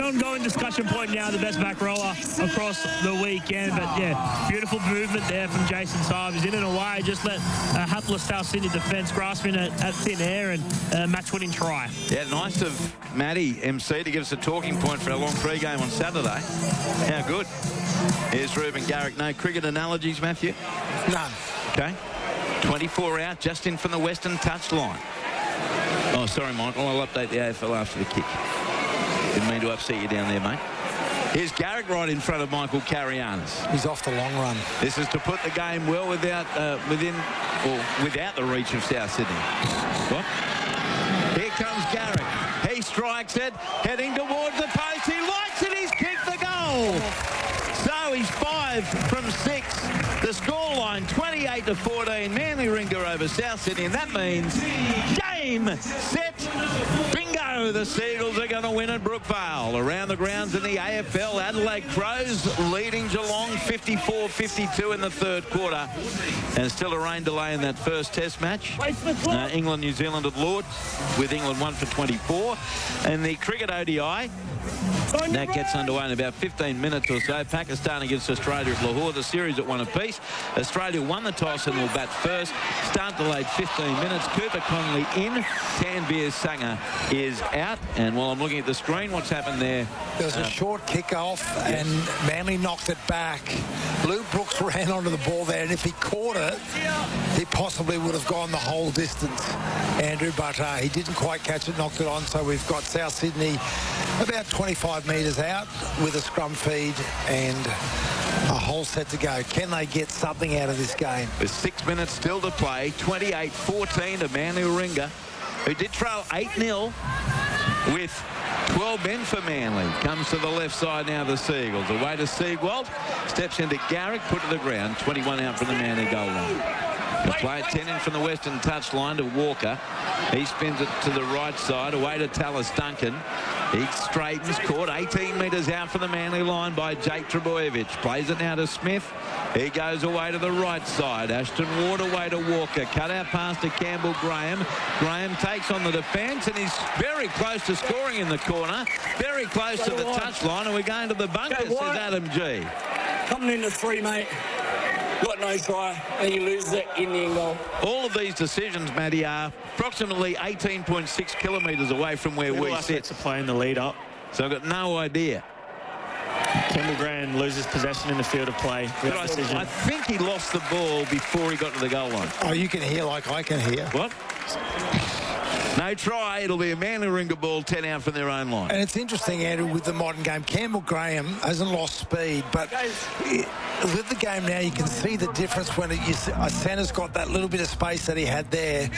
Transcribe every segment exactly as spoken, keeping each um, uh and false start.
ongoing discussion point now, the best back rower across the weekend. But, yeah, beautiful movement there from Jason Saab. He's in and away. Just let uh, hapless South Sydney defence grasping at, at thin air and uh, match-winning try. Yeah, nice of Matty, M C, to give us a talking point for our long pre-game on Saturday. How good. Here's Ruben Garrick. No cricket analogies, Matthew? None. Okay. twenty-four out, just in from the western touchline. Oh, sorry, Michael. I'll update the A F L after the kick. Didn't mean to upset you down there, mate. Here's Garrick right in front of Michael Carianis. He's off the long run. This is to put the game well without, uh, within, or without the reach of South Sydney. What? Here comes Garrick. He strikes it, heading towards the post. He likes it. He's kicked the goal. So he's five from six. The scoreline twenty-eight to fourteen. Manly Ringa over South Sydney, and that means game, set, bingo. The Seagulls are going to win at Brookvale. Around the grounds in the A F L, Adelaide Crows leading Geelong fifty-four fifty-two in the third quarter. And still a rain delay in that first test match. Uh, England, New Zealand at Lord, with England one for twenty-four. And the cricket O D I, that gets underway in about fifteen minutes or so. Pakistan against Australia at Lahore. The series at one apiece. Australia won the toss and will bat first. Start delayed fifteen minutes. Cooper Connolly in. Tanveer Sangha is out. And while I'm looking at the screen, what's happened there? There was a uh, short kick-off, and Manly knocked it back. Luke Brooks ran onto the ball there, and if he caught it, he possibly would have gone the whole distance, Andrew, but uh, he didn't quite catch it, knocked it on, so we've got South Sydney about twenty-five metres out with a scrum feed and a whole set to go. Can they get something out of this game? With six minutes still to play, twenty-eight fourteen to Manly Warringah, who did trail eight nil with twelve men for Manly. Comes to the left side now, the Seagulls. Away to Siegwald. Steps into Garrick, put to the ground. twenty-one out from the Manly goal line. The play at ten in from the western touchline to Walker. He spins it to the right side. Away to Tallis Duncan. He straightens, caught eighteen metres out from the Manly line by Jake Trebojevic. Plays it now to Smith. He goes away to the right side. Ashton Ward away to Walker. Cut out pass to Campbell Graham. Graham takes on the defence, and he's very close to scoring in the corner. Very close to the touchline, and we're going to the bunker, says Adam G. Coming into three, mate. Got no try, and you lose it in the end goal. All of these decisions, Matty, are approximately eighteen point six kilometres away from where we sit. To play in the lead up. So I've got no idea. Campbell Graham loses possession in the field of play. But I, I think he lost the ball before he got to the goal line. Oh, you can hear like I can hear. What? No try. It'll be a Manly Warringah ball, ten out from their own line. And it's interesting, Andrew, with the modern game. Campbell Graham hasn't lost speed, but it, with the game now, you can see the difference when it, you, a centre's got that little bit of space that he had there.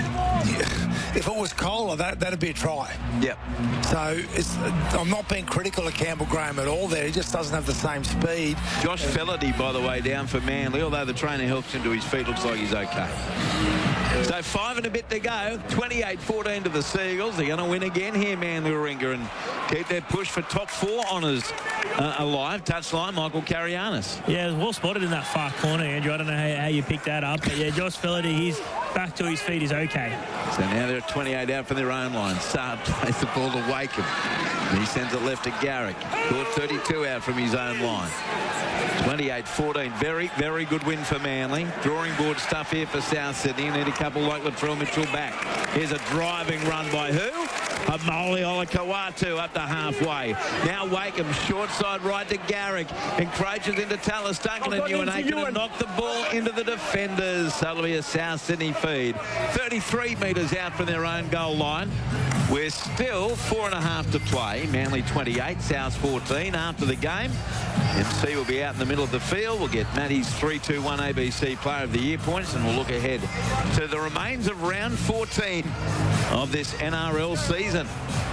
If it was Kohler, that, that'd be a try. Yep. So it's, I'm not being critical of Campbell Graham at all there. He just doesn't have the same speed. Josh Felaty, by the way, down for Manly, although the trainer helps him to his feet, looks like he's okay. So five and a bit to go. twenty-eight fourteen to the Seagulls. They're going to win again here, Manly Warringah, and keep their push for top four honours uh, alive. Touchline, Michael Carianis. Yeah, well spotted in that far corner, Andrew. I don't know how, how you picked that up. But, yeah, Josh Felaty, he's back to his feet. He's okay. So now they're at twenty-eight out from their own line. Saab plays the ball to Wakeham. And he sends it left to Garrick. Caught thirty-two out from his own line. twenty-eight fourteen. Very, very good win for Manly. Drawing board stuff here for South Sydney. Need a couple like Latrell Mitchell back. Here's a driving run by who? Amoli Olakawatu up to halfway. Now Wakeham, short side right to Garrick. Encroaches into Tallis Duncan, and Ewan Aiken have knocked the ball into the defenders. So it'll be a South Sydney feed. thirty-three metres out from their own goal line. We're still four and a half to play. Manly twenty-eight, South fourteen after the game. M C will be out in the middle of the field. We'll get Matty's three two one A B C Player of the Year points, and we'll look ahead to the remains of round fourteen of this N R L season.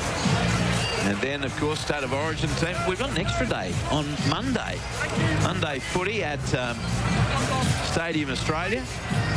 And then, of course, State of Origin team. We've got an extra day on Monday. Monday footy at um, Stadium Australia.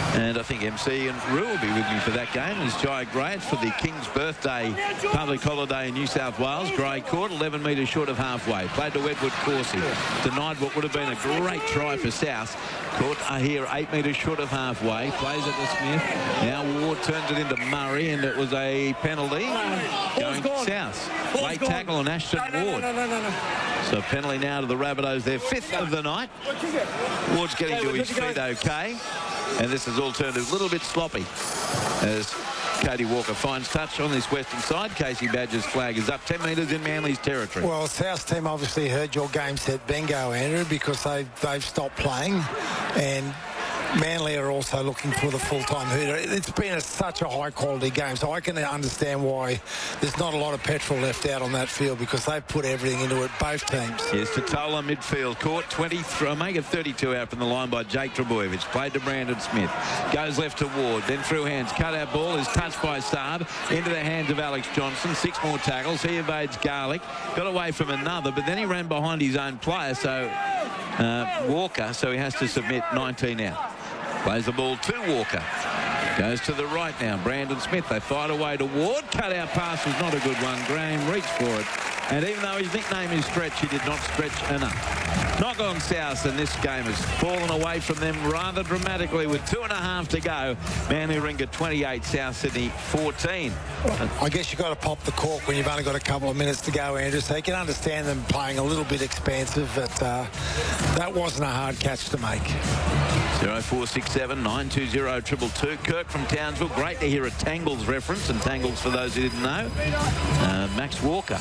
And I think M C and Rue will be with me for that game. As Jai Gray, it's for the King's birthday public holiday in New South Wales. Gray caught eleven metres short of halfway. Played to Edward Corsi. Denied what would have been a great try for South. Caught uh, here eight metres short of halfway. Plays it to Smith. Now Ward turns it into Murray, and it was a penalty going South. Late tackle on Ashton Ward. No, no, no, no. So penalty now to the Rabbitohs, their fifth of the night. Ward's getting to his feet okay. And this has all turned a little bit sloppy as Cody Walker finds touch on this western side. Casey Badger's flag is up ten metres in Manly's territory. Well, South's team obviously heard your game set bingo, Andrew, because they've, they've stopped playing. And Manly are also looking for the full-time hooter. It's been a, such a high-quality game, so I can understand why there's not a lot of petrol left out on that field, because they've put everything into it, both teams. Yes, Totola midfield caught twenty-three, make it thirty-two out from the line by Jake Trebojevic. Played to Brandon Smith. Goes left to Ward, then through hands. Cut out ball is touched by Saab into the hands of Alex Johnson. Six more tackles. He evades Garlick. Got away from another, but then he ran behind his own player, so uh, Walker, so he has to submit nineteen out. Plays the ball to Walker. Goes to the right now. Brandon Smith. They fight away to Ward. Cut out pass was not a good one. Graham reached for it. And even though his nickname is Stretch, he did not stretch enough. Knock on South, and this game has fallen away from them rather dramatically with two and a half to go. Manly Warringah twenty-eight, South Sydney fourteen. I guess you've got to pop the cork when you've only got a couple of minutes to go, Andrew, so you can understand them playing a little bit expansive, but uh, that wasn't a hard catch to make. zero four six seven nine two zero two two two. Kirk from Townsville. Great to hear a Tangles reference, and Tangles, for those who didn't know, uh, Max Walker.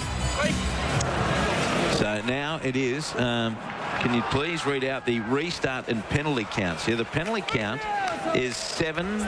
So now it is, um, can you please read out the restart and penalty counts here? The penalty count is seven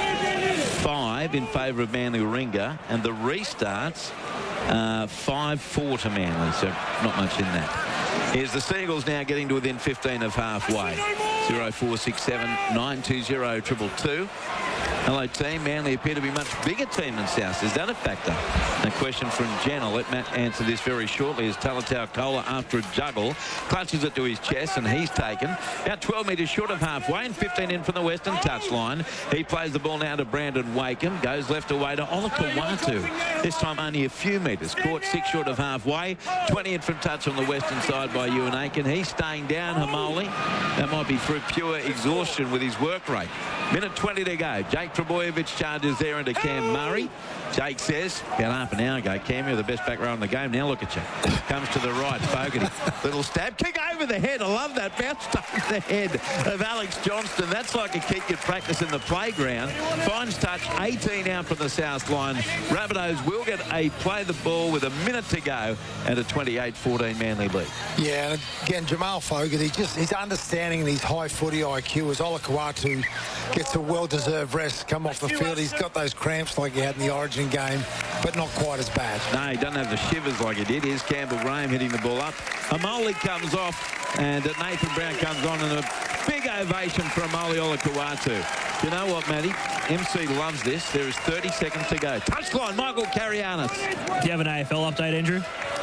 five in favour of Manly Warringah, and the restarts uh, five four to Manly, so not much in that. Here's the Seagulls now getting to within fifteen of halfway. zero four six seven nine two zero two two two. Hello, team. Manly appear to be a much bigger team than South. Is that a factor? A question from Jen. I'll let Matt answer this very shortly as Talatau Kola, after a juggle, clutches it to his chest, and he's taken about twelve metres short of halfway and fifteen in from the western touchline. He plays the ball now to Brandon Wakeham. Goes left away to Olakau'atu. This time only a few metres. Caught six short of halfway. twenty in from touch on the western side by Ewan Aiken. He's staying down, Hamoli. That might be through pure exhaustion with his work rate. Minute twenty to go. Jake Trebojevic charges there into Cam Murray. Jake says, about half an hour ago, Cam, you're the best back row in the game. Now look at you. Comes to the right. Fogarty. Little stab. Kick over the head. I love that. Bounced over the head of Alex Johnston. That's like a kick you'd practice in the playground. Finds touch. eighteen out from the south line. Rabbitohs will get a play the ball with a minute to go and a twenty-eight fourteen Manly lead. Yeah, and again, Jamal Fogarty, just his understanding and his high footy I Q as Olakau'atu gets a well-deserved rest, come off the field. He's got those cramps like he had in the Origin game, but not quite as bad. No, he doesn't have the shivers like he did. Here's Campbell Graham hitting the ball up. Amoli comes off, and Nathan Brown comes on, and a big ovation for Amoli Olakau'atu. You know what, Matty? M C loves this. There is thirty seconds to go. Touchline, Michael Carianis. Do you have an A F L update, Andrew?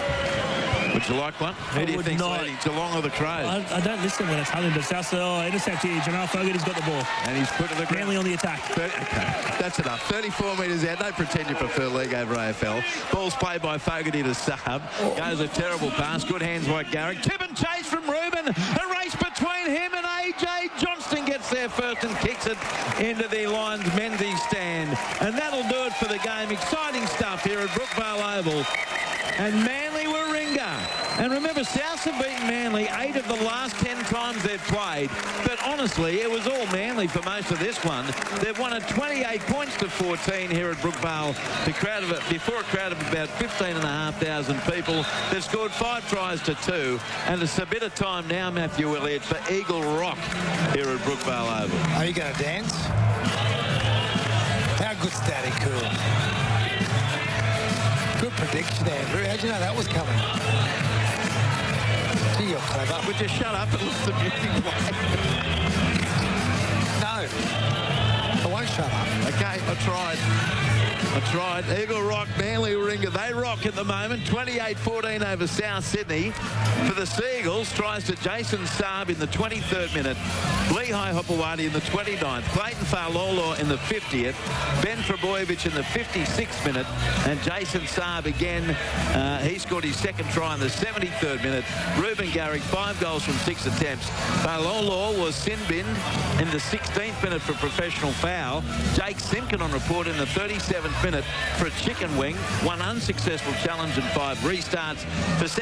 Would you like one? Who I do you would think's not. leading, Geelong or the Crows? I, I don't listen when it's happening, but South oh, intercept here. Jamal Fogarty's got the ball. And he's put to the ground. Manly on the attack. thirty, okay, that's enough. thirty-four metres out. Don't pretend you prefer league over A F L. Ball's played by Fogarty to Saab. Goes a terrible pass. Good hands by Garrick. Tip and chase from Reuben. A race between him and A J Johnston gets there first and kicks it into the Lions Menzies stand. And that'll do it for the game. Exciting stuff here at Brookvale Oval. And Manly Warringah. And remember, South have beaten Manly eight of the last ten times they've played. But honestly, it was all Manly for most of this one. They've won at twenty-eight points to fourteen here at Brookvale. The crowd of it, before a crowd of about fifteen and a half thousand people. They've scored five tries to two. And it's a bit of time now, Matthew Elliott, for Eagle Rock here at Brookvale Oval. Are you going to dance? How good's Daddy Cool? Good prediction, Andrew. How'd you know that was coming? Gee, you're clever. Would you shut up and let the music play? No. I won't shut up. Okay, I tried. That's right. Eagle Rock, Manly Warringah. They rock at the moment. twenty-eight fourteen over South Sydney. For the Seagulls, tries to Jason Saab in the twenty-third minute. Lehigh Hopewadi in the twenty-ninth. Clayton Failolo in the fiftieth. Ben Trebojevic in the fifty-sixth minute. And Jason Saab again. Uh, he scored his second try in the seventy-third minute. Ruben Garrick, five goals from six attempts. Failolo was sin-binned in the sixteenth minute for a professional foul. Jake Simkin on report in the thirty-seventh minute for a chicken wing. One unsuccessful challenge and five restarts. For